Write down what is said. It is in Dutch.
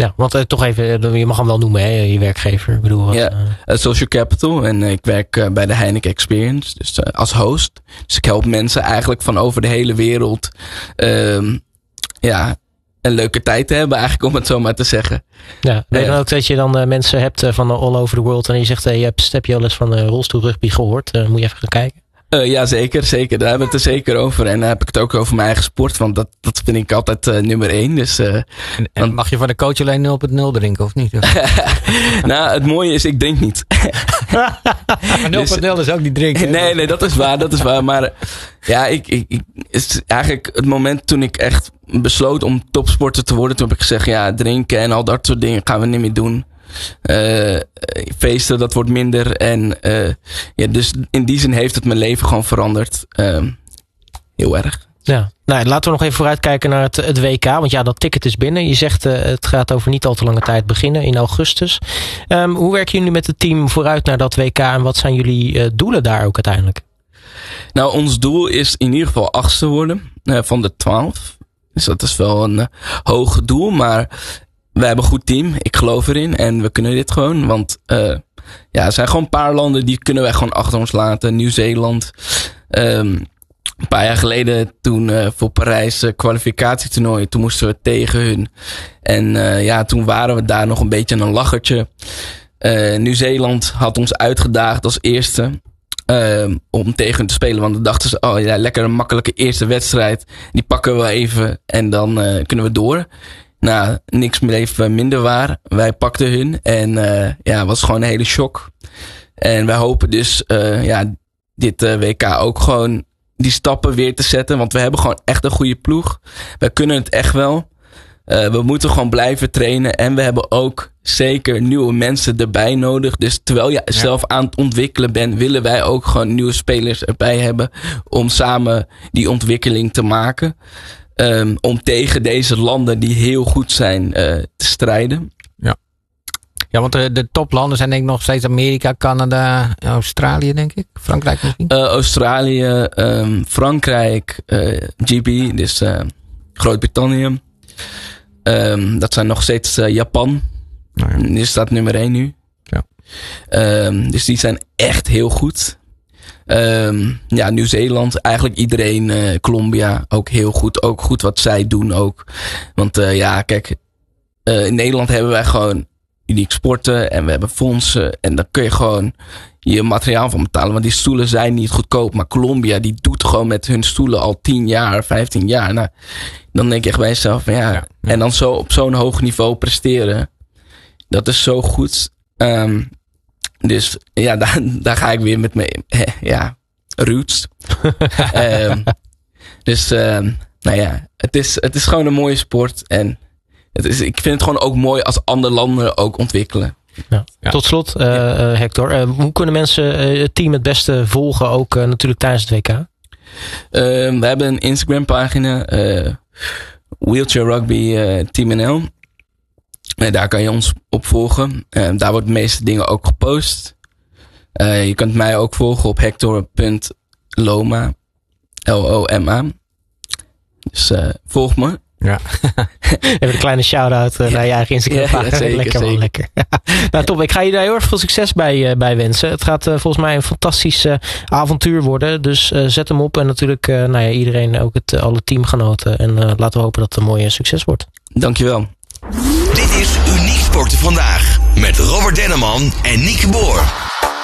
Ja, want toch even, je mag hem wel noemen, hè, je werkgever. Ik bedoel, Social Capital. En ik werk bij de Heineken Experience. Dus als host. Dus ik help mensen eigenlijk van over de hele wereld. Een leuke tijd te hebben, eigenlijk, om het zo maar te zeggen. Ja, weet je dan ook dat je dan mensen hebt van all over the world. En je zegt, heb je al eens van rolstoelrugby gehoord? Moet je even gaan kijken. Ja, zeker. Daar hebben we het er zeker over. En dan heb ik het ook over mijn eigen sport. Want dat vind ik altijd nummer 1. Dus, en mag je van de coach alleen 0.0 drinken, of niet? Nou, het mooie is, ik drink niet. 0.0 is ook niet drinken. Nee, dat is waar. Maar ja, is eigenlijk het moment toen ik echt besloot om topsporter te worden. Toen heb ik gezegd, ja, drinken en al dat soort dingen gaan we niet meer doen. Feesten, dat wordt minder. En dus in die zin heeft het mijn leven gewoon veranderd. Heel erg. Ja, nou, laten we nog even vooruitkijken naar het WK. Want ja, dat ticket is binnen. Je zegt het gaat over niet al te lange tijd beginnen in augustus. Hoe werken jullie met het team vooruit naar dat WK? En wat zijn jullie doelen daar ook uiteindelijk? Nou, ons doel is in ieder geval 8e worden van de 12. Dus dat is wel een hoog doel. Maar wij hebben een goed team. Ik geloof erin. En we kunnen dit gewoon. Want er zijn gewoon een paar landen die kunnen wij gewoon achter ons laten. Nieuw-Zeeland. Een paar jaar geleden toen voor Parijs kwalificatietoernooi. Toen moesten we tegen hun. En toen waren we daar nog een beetje een lachertje. Nieuw-Zeeland had ons uitgedaagd als eerste. Om tegen hun te spelen. Want dan dachten ze, lekker een makkelijke eerste wedstrijd. Die pakken we even. En dan kunnen we door. Nou, niks bleef minder waar. Wij pakten hun. En het was gewoon een hele shock. En wij hopen dus dit WK ook gewoon die stappen weer te zetten. Want we hebben gewoon echt een goede ploeg. Wij kunnen het echt wel. We moeten gewoon blijven trainen. En we hebben ook zeker nieuwe mensen erbij nodig. Dus terwijl je zelf aan het ontwikkelen bent, willen wij ook gewoon nieuwe spelers erbij hebben. Om samen die ontwikkeling te maken. Om tegen deze landen die heel goed zijn te strijden. Ja, want de toplanden zijn denk ik nog steeds Amerika, Canada, Australië denk ik. Frankrijk misschien? Australië, Frankrijk, GB, dus Groot-Brittannië. Dat zijn nog steeds Japan. Die staat nummer 1 nu. Ja. Dus die zijn echt heel goed. Nieuw-Zeeland, eigenlijk iedereen. Colombia, ook heel goed. Ook goed wat zij doen ook. Want kijk, in Nederland hebben wij gewoon uniek sporten en we hebben fondsen. En daar kun je gewoon je materiaal van betalen. Want die stoelen zijn niet goedkoop. Maar Colombia, die doet gewoon met hun stoelen al 10 jaar, 15 jaar. Nou, dan denk je echt bij jezelf van en dan zo op zo'n hoog niveau presteren. Dat is zo goed. Dus daar ga ik weer met mijn roots. Het is gewoon een mooie sport. En ik vind het gewoon ook mooi als andere landen ook ontwikkelen. Ja. Tot slot, Hector. Hoe kunnen mensen het team het beste volgen, ook natuurlijk tijdens het WK? We hebben een Instagram pagina. Wheelchair Rugby Team NL. Daar kan je ons op volgen. Daar wordt de meeste dingen ook gepost. Je kunt mij ook volgen op hector.loma. Loma. Dus volg me. Ja. Even een kleine shout-out naar je eigen Instagram. Ja, zeker, lekker. Nou, top. Ik ga je daar heel erg veel succes bij wensen. Het gaat volgens mij een fantastisch avontuur worden. Dus zet hem op. En natuurlijk iedereen, ook alle teamgenoten. En laten we hopen dat het een mooi succes wordt. Dankjewel. Dit is Uniek Sporten Vandaag. Met Robert Denneman en Nieke Boer.